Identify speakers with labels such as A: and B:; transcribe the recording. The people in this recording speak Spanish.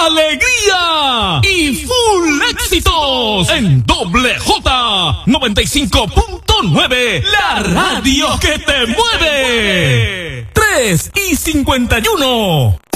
A: alegría y full éxitos en Doble J 95.9, la radio que te mueve. 3:51.